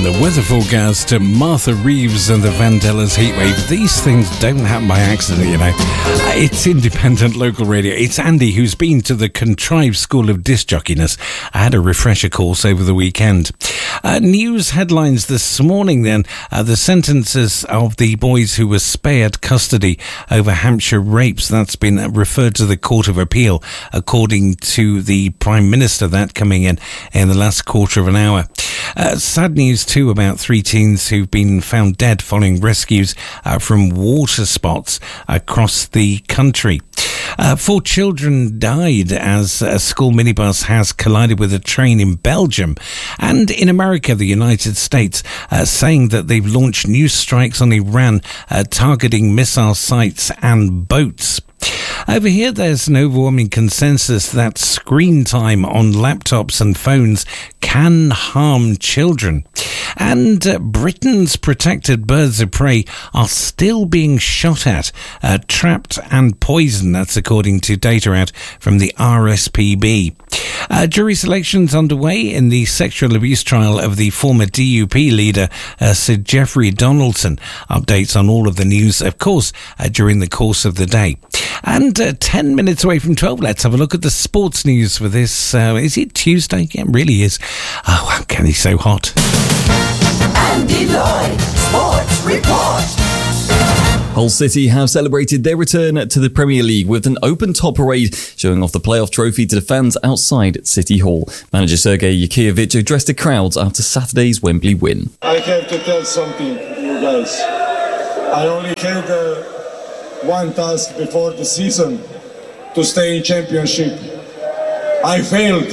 the weather forecast, Martha Reeves and the Vandellas Heatwave. These things don't happen by accident, you know. It's independent local radio. It's Andy, who's been to the contrived school of disc jockeyness. I had a refresher course over the weekend. News headlines this morning then. The sentences of the boys who were spared custody over Hampshire rapes, that's been referred to the Court of Appeal, according to the Prime Minister, that coming in the last quarter of an hour. Sad news too about 3 teens who've been found dead following rescues from water spots across the country. 4 children died as a school minibus has collided with a train in Belgium. And in America, the United States, saying that they've launched new strikes on Iran, targeting missile sites and boats. Over here, there's an overwhelming consensus that screen time on laptops and phones can harm children. And Britain's protected birds of prey are still being shot at, trapped and poisoned. That's according to data out from the RSPB. Jury selections underway in the sexual abuse trial of the former DUP leader, Sir Geoffrey Donaldson. Updates on all of the news, of course, during the course of the day. And 10 minutes away from 12, let's have a look at the sports news for this. Is it Tuesday? Yeah, it really is. Oh, how can he so hot? Andy Lloyd, Sports Report. Hull City have celebrated their return to the Premier League with an open-top parade showing off the playoff trophy to the fans outside City Hall. Manager Sergei Yakievich addressed the crowds after Saturday's Wembley win. I have to tell something, you guys. I only had one task before the season, to stay in Championship. I failed.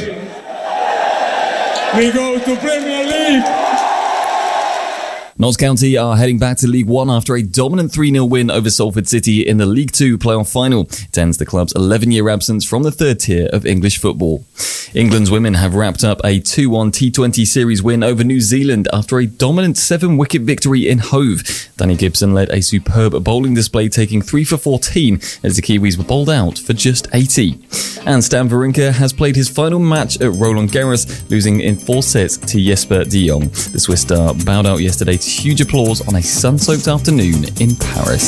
We go to Premier League. Notts County are heading back to League One after a dominant 3-0 win over Salford City in the League Two playoff final. It ends the club's 11-year absence from the third tier of English football. England's women have wrapped up a 2-1 T20 series win over New Zealand after a dominant 7-wicket victory in Hove. Danny Gibson led a superb bowling display, taking 3 for 14 as the Kiwis were bowled out for just 80. And Stan Wawrinka has played his final match at Roland Garros, losing in 4 sets to Jesper de Jong. The Swiss star bowed out yesterday to huge applause on a sun-soaked afternoon in Paris.